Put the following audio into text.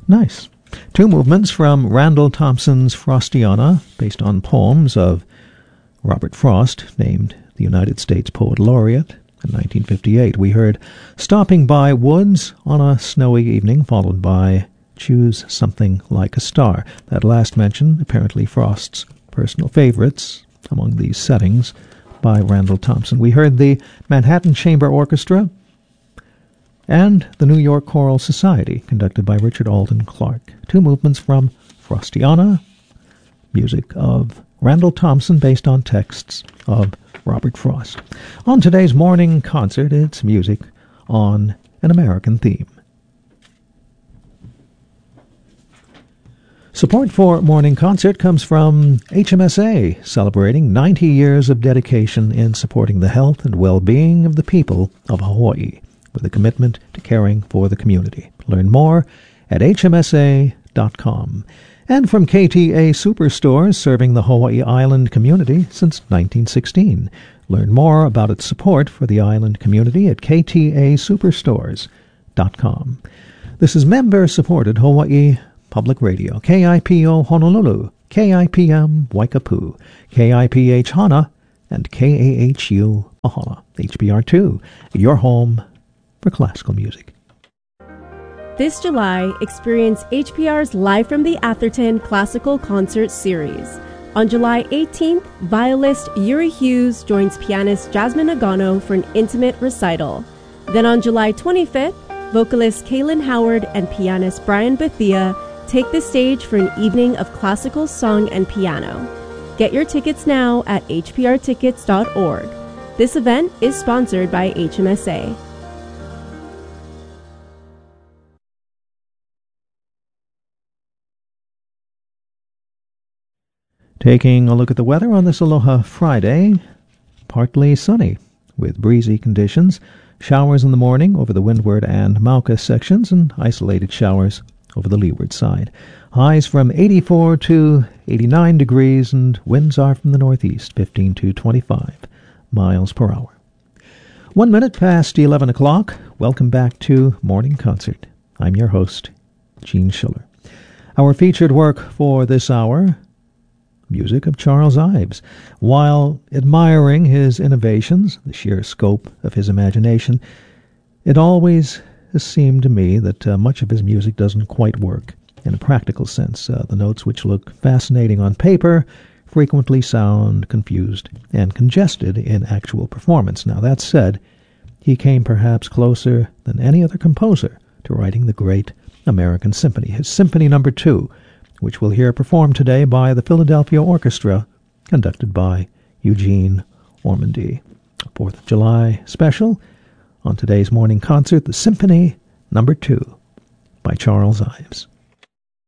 Nice. Two movements from Randall Thompson's Frostiana, based on poems of Robert Frost, named the United States Poet Laureate in 1958. We heard Stopping by Woods on a Snowy Evening, followed by Choose Something Like a Star. That last mention, apparently Frost's personal favorites among these settings by Randall Thompson. We heard the Manhattan Chamber Orchestra and the New York Choral Society, conducted by Richard Alden Clark. Two movements from Frostiana, music of Randall Thompson based on texts of Robert Frost. On today's morning concert, it's music on an American theme. Support for Morning Concert comes from HMSA, celebrating 90 years of dedication in supporting the health and well-being of the people of Hawaii, with a commitment to caring for the community. Learn more at hmsa.com. And from KTA Superstores, serving the Hawaii Island community since 1916. Learn more about its support for the island community at ktasuperstores.com. This is member-supported Hawaii Public Radio, KIPO Honolulu, KIPM Waikapu, KIPH Hana, and KAHU Ohana. HBR2, your home for classical music. This July, experience HPR's Live from the Atherton Classical Concert Series. On July 18th, violist Yuri Hughes joins pianist Jasmine Nagano for an intimate recital. Then on July 25th, vocalist Kaylin Howard and pianist Brian Bethia take the stage for an evening of classical song and piano. Get your tickets now at hprtickets.org. This event is sponsored by HMSA. Taking a look at the weather on this Aloha Friday, partly sunny with breezy conditions, showers in the morning over the windward and Mauka sections, and isolated showers over the leeward side. Highs from 84 to 89 degrees, and winds are from the northeast, 15 to 25 miles per hour. 1 minute past 11 o'clock. Welcome back to Morning Concert. I'm your host, Gene Schiller. Our featured work for this hour, music of Charles Ives. While admiring his innovations, the sheer scope of his imagination, it always has seemed to me that much of his music doesn't quite work in a practical sense. The notes, which look fascinating on paper, frequently sound confused and congested in actual performance. Now, that said, he came perhaps closer than any other composer to writing the great American Symphony, his Symphony No. 2, which we'll hear performed today by the Philadelphia Orchestra, conducted by Eugene Ormandy. 4th of July special on today's Morning Concert, the Symphony No. 2 by Charles Ives.